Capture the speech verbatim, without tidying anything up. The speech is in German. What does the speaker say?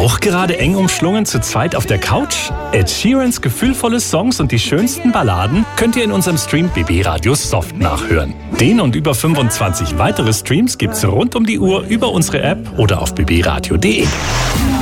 Auch gerade eng umschlungen zu zweit auf der Couch? Ed Sheerans gefühlvolle Songs und die schönsten Balladen könnt ihr in unserem Stream B B Radio Soft nachhören. Den und über fünfundzwanzig weitere Streams gibt's rund um die Uhr über unsere App oder auf b b radio punkt d e.